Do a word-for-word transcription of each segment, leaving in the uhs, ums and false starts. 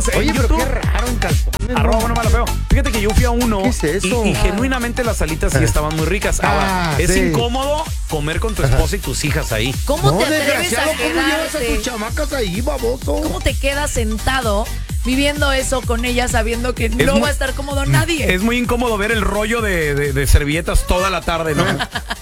videos en Oye, pero YouTube. qué raro en calzones. Arroba bueno, malo, feo. Fíjate que yo fui a uno. ¿Qué es eso? Y, y genuinamente las alitas sí estaban muy ricas. Ahora, Ah, es sí. incómodo comer con tu esposa y tus hijas ahí. ¿Cómo No, te atreves a desgraciado, ¿cómo llevas a quedarte? tus chamacas ahí, baboso? ¿Cómo te quedas sentado viviendo eso con ella sabiando que no muy- va a estar cómodo nadie? Es muy incómodo ver el rollo de, de- de servilletas toda la tarde, ¿no?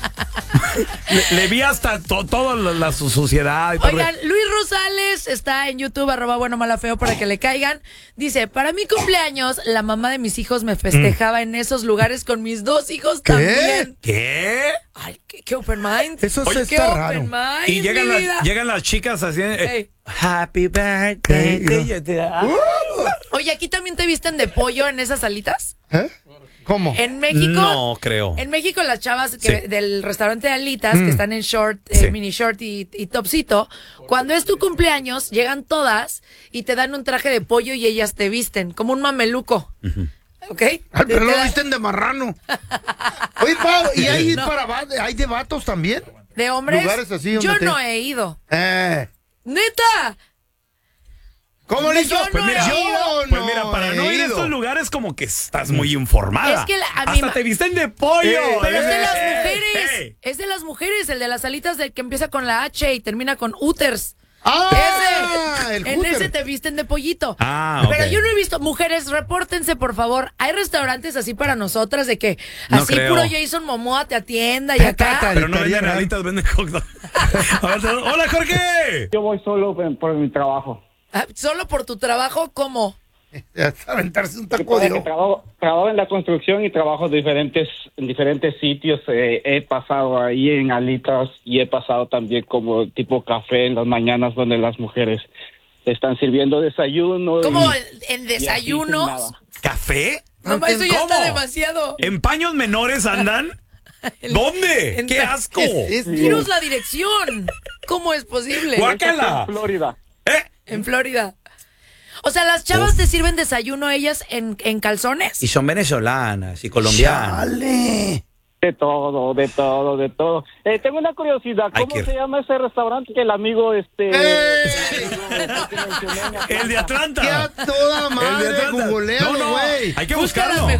le, le vi hasta to- toda la, la su- suciedad y todo. Oigan, Luis Rosales está en YouTube, arroba bueno, mala, feo, para que le caigan. Dice, para mi cumpleaños, la mamá de mis hijos me festejaba en esos lugares con mis dos hijos ¿Qué? también. ¿Qué? Ay, qué, qué open mind. Eso sí Oye, está qué raro. open mind, Y llegan, mi las- vida. llegan las chicas así. eh, Ey. Happy birthday. Ey, to you. Oye, ¿aquí también te visten de pollo en esas alitas? ¿Eh? ¿Cómo? En México. No creo. En México las chavas que, Sí. del restaurante de alitas que están en short, eh, Sí. mini short y, y topsito, cuando es tu cumpleaños llegan todas y te dan un traje de pollo y ellas te visten como un mameluco. ¿Ok? Ay, Te- pero te lo dan- visten de marrano. Oye, Pau, ¿y hay, No. para, va- hay de vatos también? de hombres. lugares así donde Yo te- no he ido. Eh. ¡Neta! ¿Cómo le hizo? Yo no Pues mira, he ido. pues mira, para he no ir a ido. estos lugares como que estás muy informada. Es que la- a mí Hasta ma- te visten de pollo. Eh, Pero es de las Eh, mujeres. eh. Es de las mujeres, el de las alitas del que empieza con la H y termina con Uters. ¡Ah! Ese, el en cúter. ese te visten de pollito. Ah, ok. Pero yo no he visto, mujeres, repórtense por favor. Hay restaurantes así para nosotras de que No así creo. puro Jason Momoa te atienda y Tata, acá. Pero no venden Estaría alitas, venden hot dog. A ver, hola, Jorge. Yo voy solo por, por mi trabajo. Ah, Solo por tu trabajo, ¿cómo? Es aventarse un Que taco de ojo. trabajo, trabajo en la construcción y trabajo en diferentes, en diferentes sitios. Eh, he pasado ahí en alitas y he pasado también como tipo café en las mañanas donde las mujeres están sirviendo desayuno. ¿Cómo y- en, en y así sin desayunos? nada. ¿Café? Mamá, eso ya ¿Cómo? está demasiado. ¿En paños menores andan? ¿Dónde? en- ¡Qué asco! Es- es- Dinos la dirección. ¿Cómo es posible? ¡Guácala! En Florida. ¿Eh? En Florida. O sea, las chavas te sirven desayuno ellas en, en calzones. Y son venezolanas y colombianas. ¡Chale! De todo, de todo, de todo. Eh, tengo una curiosidad. Ay, ¿Cómo qué- se llama ese restaurante que el amigo este... El de Atlanta. ¡Qué a toda El de madre! Atlanta. Googlealo, No, no, güey. hay que Busca las buscarlo.